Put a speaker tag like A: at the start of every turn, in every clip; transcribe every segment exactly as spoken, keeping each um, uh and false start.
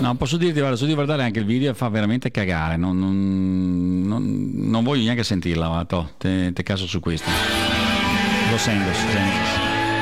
A: No, posso dirti, guarda, so di guardare anche il video e fa veramente cagare, non, non, non, non voglio neanche sentirla, guarda, toh, te, te caso su questo. Lo sento, sento.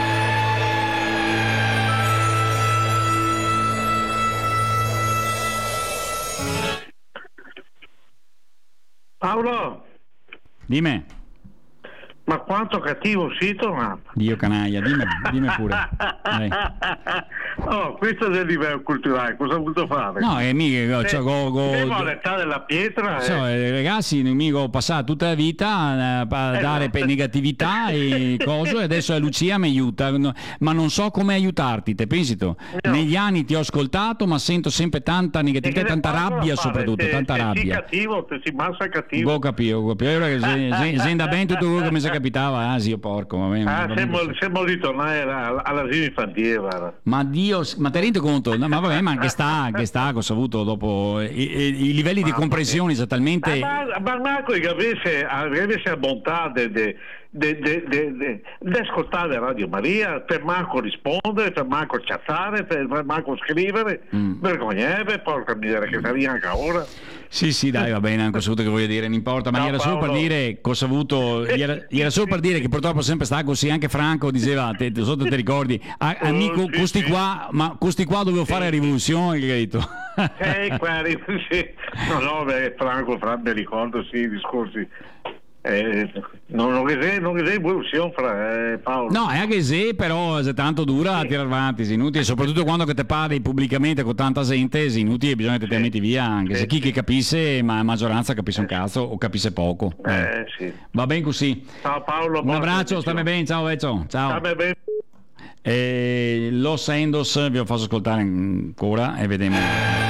B: Paolo,
A: Dimmi.
B: ma quanto cattivo sito, ma...
A: Dio canaglia, dimmi, dimmi pure. Dai.
B: Oh, questo è il livello culturale, cosa ha voluto fare?
A: No, è mica, cioè, go, go,
B: Devo l'età della pietra.
A: so,
B: eh.
A: eh, ragazzi, mica ho passato tutta la vita a, a dare
B: Esatto.
A: per negatività e cose, e adesso la Lucia mi aiuta, no, ma non so come aiutarti, te pensi tu?
B: No.
A: Negli anni ti ho ascoltato, ma sento sempre tanta negatività e
B: che
A: tanta
B: cosa
A: rabbia
B: fare?
A: soprattutto,
B: Se-
A: tanta
B: se
A: rabbia.
B: Si cattivo, se si massa cattivo.
A: Ho capito, ho capito. Allora, se, se, se andava bene tutto quello che mi si capitava, ah sì, io porco, va bene,
B: Ah,
A: va bene
B: siamo,
A: così.
B: siamo ritornati alla- all'asilo infantile, guarda.
A: Ma Dio, ma ti rendi conto? No, ma vabbè, ma che sta, che sta, cosa ha avuto dopo i, i- i livelli di
B: Mamma
A: comprensione sono talmente.
B: Eh, ma, ma Marco che avesse, avesse la bontà di de, de, de, de, de, de ascoltare Radio Maria, per Marco rispondere, per Marco chattare, per, per Marco scrivere,
A: Mm.
B: vergogneve, porca miseria che sta lì anche ora.
A: Sì, sì, dai, va bene, anche assoluto che voglio dire, non importa, ma
B: Ciao,
A: gli era solo per
B: Paolo.
A: dire cosa ha avuto, gli era, gli era solo per dire che purtroppo sempre sta così, anche Franco diceva, te, te, sotto ti ricordi, "Ah,
B: Oh,
A: amico,
B: sì,
A: questi
B: sì.
A: qua, ma questi qua dovevo fare la rivoluzione, che hai detto.
B: Eh, quelli, sì. No, no, beh, Franco, Fra, mi ricordo, sì, i discorsi. Eh, non, non è non è evoluzione, fra eh, Paolo.
A: No, è anche se però se tanto dura a tirare avanti, è inutile, soprattutto quando che te parli pubblicamente con tanta gente, è inutile, bisogna che te
B: Sì.
A: metti via, anche
B: Sì,
A: se chi
B: sì.
A: che capisce, ma la maggioranza capisce un cazzo o capisce poco. Eh.
B: Eh, sì.
A: Va bene così.
B: Ciao Paolo,
A: Un
B: buona
A: abbraccio, stammi
B: trasmissione.
A: bene, ciao Vecchio, ciao.
B: Stammi bene.
A: E Los Endos vi ho fatto ascoltare ancora e vediamo.